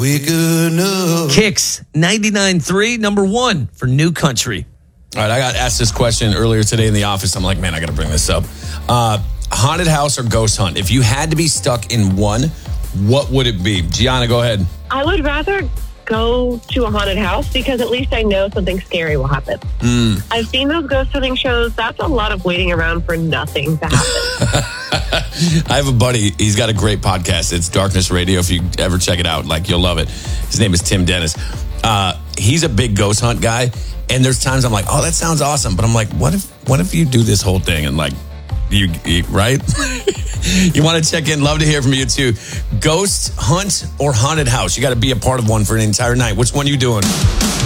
We could know. Kicks 99.3, number one for New Country. All right, I got asked this question earlier today in the office. I'm like, man, I got to bring this up. Haunted house or ghost hunt? If you had to be stuck in one, what would it be? Gianna, go ahead. I would rather go to a haunted house because at least I know something scary will happen. I've seen those ghost hunting shows. That's a lot of waiting around for nothing to happen. I have a buddy. He's got a great podcast. It's Darkness Radio. If you ever check it out, like, you'll love it. His name is Tim Dennis. He's a big ghost hunt guy. And there's times I'm like, oh, that sounds awesome. But I'm like, what if you do this whole thing and like, you right? You want to check in? Love to hear from you too. Ghost hunt or haunted house? You got to be a part of one for an entire night. Which one are you doing?